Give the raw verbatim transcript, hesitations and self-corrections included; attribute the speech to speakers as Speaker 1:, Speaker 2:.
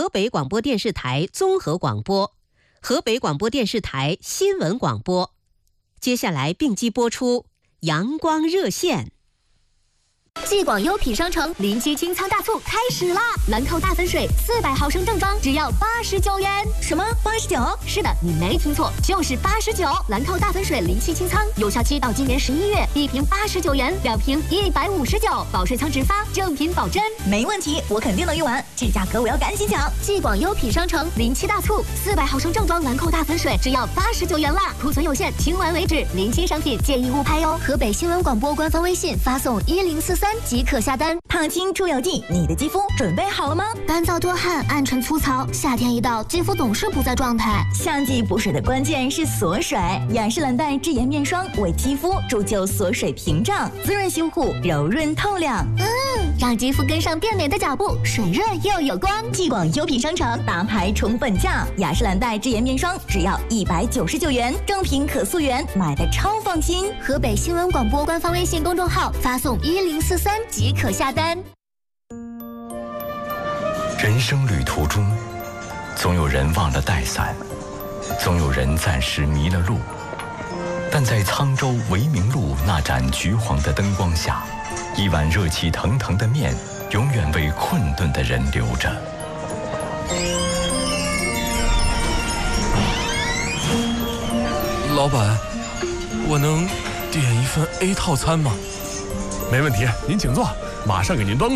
Speaker 1: 河北广播电视台综合广播、河北广播电视台新闻广播。接下来并机播出阳光热线。
Speaker 2: 继广优品商城临期清仓大促开始啦！兰蔻大粉水四百毫升正装只要八十九元。
Speaker 3: 什么？八十九？
Speaker 2: 是的，你没听错，就是八十九。兰蔻大粉水临期清仓，有效期到今年十一月，一瓶八十九元，两瓶一百五十九，保税仓直发，正品保真。
Speaker 3: 没问题，我肯定能用完，这价格我要赶紧抢！
Speaker 2: 继广优品商城临期大促，四百毫升正装兰蔻大粉水只要八十九元啦，库存有限，清完为止。临期商品建议勿拍哟。河北新闻广播官方微信发送一零四三。即可下单。
Speaker 3: 烫青出有劲，你的肌肤准备好了吗？
Speaker 2: 干燥多汗、暗沉粗糙，夏天一到，肌肤总是不在状态。
Speaker 3: 夏季补水的关键是锁水，雅诗兰黛智妍面霜为肌肤铸就锁水屏障，滋润修护，柔润透亮。
Speaker 2: 嗯，让肌肤跟上变美的脚步，水润又有光。
Speaker 3: 继广优品商城大牌重本价，雅诗兰黛智妍面霜只要一百九十九元，正品可溯源，买的超放心。
Speaker 2: 河北新闻广播官方微信公众号发送一零四三即可下单。
Speaker 4: 人生旅途中，总有人忘了带伞，总有人暂时迷了路，但在沧州维明路那盏橘黄的灯光下，一碗热气腾腾的面永远为困顿的人留着。
Speaker 5: 老板，我能点一份 A 套餐吗？
Speaker 6: 没问题，您请坐，马上给您端过来。